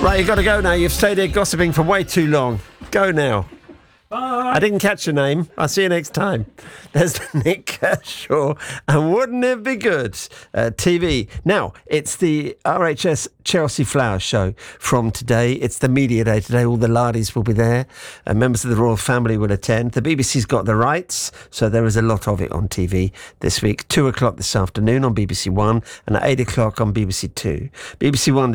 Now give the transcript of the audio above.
Right, you've got to go now. You've stayed here gossiping for way too long. Go now. Bye. I didn't catch your name. I'll see you next time. There's Nick Kershaw. And wouldn't it be good? TV. Now, it's the RHS Chelsea Flower Show from today. It's the media day today. All the laddies will be there. Members of the royal family will attend. The BBC's got the rights, so there is a lot of it on TV this week. 2 o'clock this afternoon on BBC One and at 8 o'clock on BBC Two. BBC One